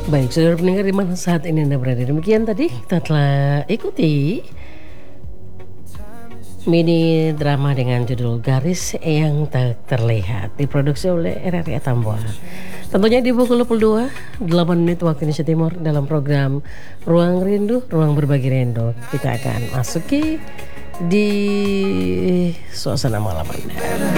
Baik, saudara pendengar di mana saat ini Anda berada. Demikian tadi kita telah ikuti mini drama dengan judul Garis yang Tak Terlihat, diproduksi oleh RRI Tambora. Tentunya di pukul 22, 8 menit waktu Indonesia Timur dalam program Ruang Rindu, Ruang Berbagi Rindu. Kita akan masuki di suasana malam Anda.